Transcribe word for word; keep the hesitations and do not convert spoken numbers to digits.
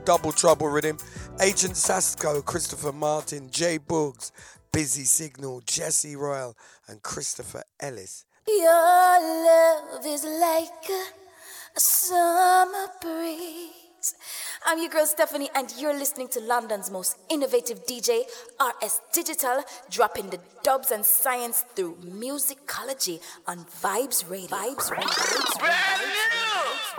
Double Trouble Rhythm, Agent Sasco, Christopher Martin, Jay Boogs, Busy Signal, Jesse Royal, and Christopher Ellis. Your love is like a summer breeze. I'm your girl Stephanie, and you're listening to London's most innovative D J, R S Digital, dropping the dubs and science through musicology on Vibes Radio. Vibes Radio. Vibes Radio.